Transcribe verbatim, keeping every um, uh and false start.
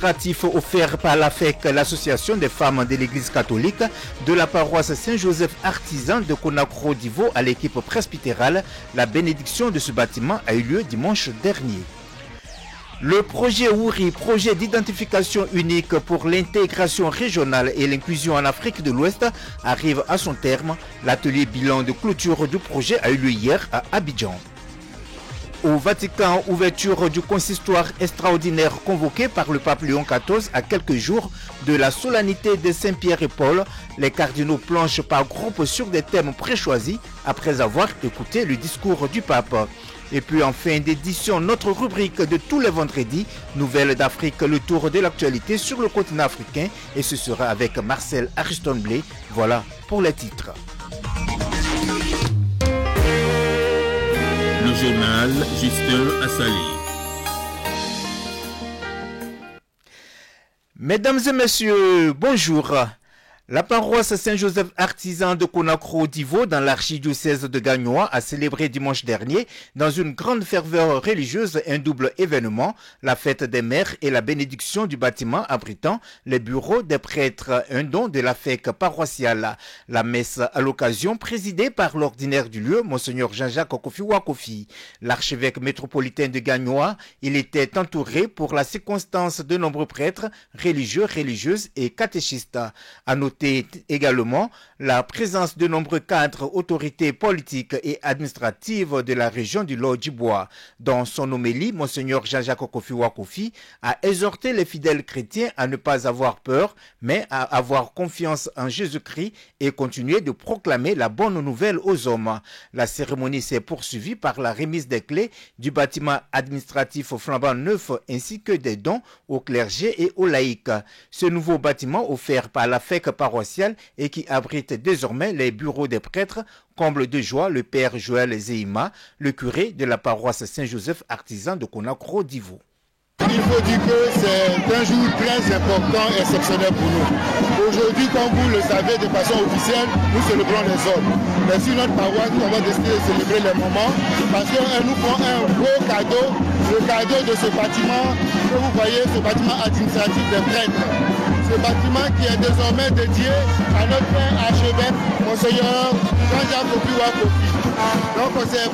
offert par l'A F E C, l'association des femmes de l'église catholique de la paroisse Saint-Joseph Artisan de Conakry-Divo à l'équipe presbytérale. La bénédiction de ce bâtiment a eu lieu dimanche dernier. Le projet Wouri, projet d'identification unique pour l'intégration régionale et l'inclusion en Afrique de l'Ouest, arrive à son terme. L'atelier bilan de clôture du projet a eu lieu hier à Abidjan. Au Vatican, ouverture du consistoire extraordinaire convoqué par le pape Léon quatorze à quelques jours de la solennité de Saint-Pierre et Paul. Les cardinaux planchent par groupe sur des thèmes préchoisis après avoir écouté le discours du pape. Et puis en fin d'édition, notre rubrique de tous les vendredis, Nouvelles d'Afrique, le tour de l'actualité sur le continent africain. Et ce sera avec Marcel Ariston-Blé. Voilà pour les titres. Le journal Justin Assali. Mesdames et messieurs, bonjour. La paroisse Saint-Joseph Artisan de Conakry-Divo dans l'archidiocèse de Gagnoa a célébré dimanche dernier dans une grande ferveur religieuse un double événement, la fête des mères et la bénédiction du bâtiment abritant les bureaux des prêtres, un don de la F E C paroissiale. La messe à l'occasion présidée par l'ordinaire du lieu, Monseigneur Jean-Jacques Kofi Wakofi. L'archevêque métropolitain de Gagnoa, il était entouré pour la circonstance de nombreux prêtres, religieux, religieuses et catéchistes. À noter également la présence de nombreux cadres, autorités politiques et administratives de la région du Lodjibois. Dans son homélie, Monseigneur Jean-Jacques Kofi Wakofi a exhorté les fidèles chrétiens à ne pas avoir peur, mais à avoir confiance en Jésus-Christ et continuer de proclamer la bonne nouvelle aux hommes. La cérémonie s'est poursuivie par la remise des clés du bâtiment administratif flambant neuf ainsi que des dons au clergé et aux laïcs. Ce nouveau bâtiment offert par la F E C paroissiale et qui abrite désormais les bureaux des prêtres, comble de joie le père Joël Zéima, le curé de la paroisse Saint-Joseph Artisan de Conakry-Divo. Il faut dire que c'est un jour très important et exceptionnel pour nous. Aujourd'hui, comme vous le savez, de façon officielle, nous célébrons les hommes. Mais sur notre paroisse, nous avons décidé de célébrer les moments parce qu'elle nous prend un beau cadeau, le cadeau de ce bâtiment que vous voyez, ce bâtiment administratif des prêtres. Ce bâtiment qui est désormais dédié à notre père archevêque, Monseigneur Jean-Jacques Kofi Wakofi. Donc c'est